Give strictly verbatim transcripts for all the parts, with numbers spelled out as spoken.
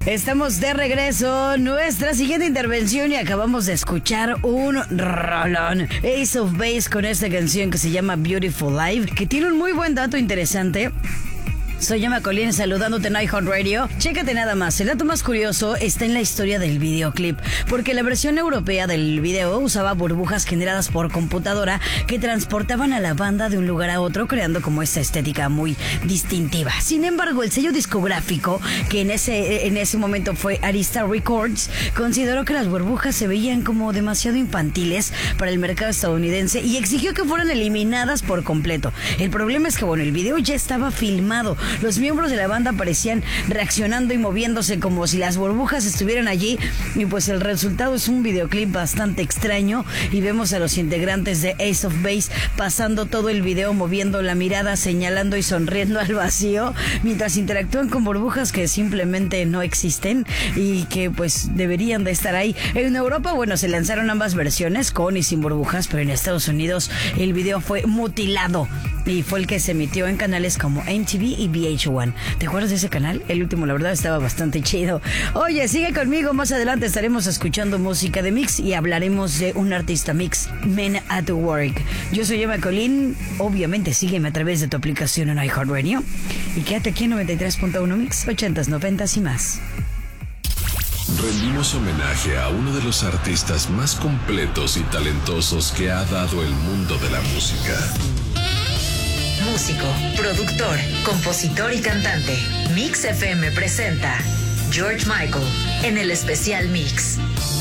Estamos de regreso, nuestra siguiente intervención, y acabamos de escuchar un rolón. Ace of Base con esta canción que se llama Beautiful Life, que tiene un muy buen dato interesante. Soy Emma Colín, saludándote en iHeartRadio. Chécate nada más, el dato más curioso está en la historia del videoclip, porque la versión europea del video usaba burbujas generadas por computadora que transportaban a la banda de un lugar a otro, creando como esta estética muy distintiva. Sin embargo, el sello discográfico, que en ese, en ese momento fue Arista Records, consideró que las burbujas se veían como demasiado infantiles para el mercado estadounidense y exigió que fueran eliminadas por completo. El problema es que, bueno, el video ya estaba filmado. Los miembros de la banda parecían reaccionando y moviéndose como si las burbujas estuvieran allí, y pues el resultado es un videoclip bastante extraño, y vemos a los integrantes de Ace of Base pasando todo el video moviendo la mirada, señalando y sonriendo al vacío mientras interactúan con burbujas que simplemente no existen y que pues deberían de estar ahí. En Europa, bueno, se lanzaron ambas versiones, con y sin burbujas, pero en Estados Unidos el video fue mutilado y fue el que se emitió en canales como M T V y V H uno. ¿Te acuerdas de ese canal? El último, la verdad, estaba bastante chido. Oye, sigue conmigo, más adelante estaremos escuchando música de mix y hablaremos de un artista mix, Men at Work. Yo soy Emma Colín, obviamente sígueme a través de tu aplicación en iHeartRadio y quédate aquí en noventa y tres punto uno Mix, ochentas, noventas y más. Rendimos homenaje a uno de los artistas más completos y talentosos que ha dado el mundo de la música. Músico, productor, compositor y cantante. Mix F M presenta George Michael en el especial Mix.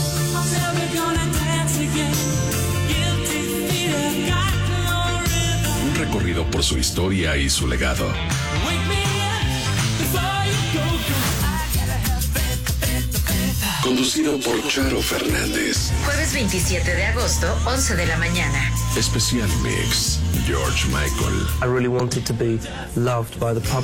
Un recorrido por su historia y su legado. Conducido por Charo Fernández. Jueves veintisiete de agosto, once de la mañana. Especial Mix, George Michael. I really wanted to be loved by the public.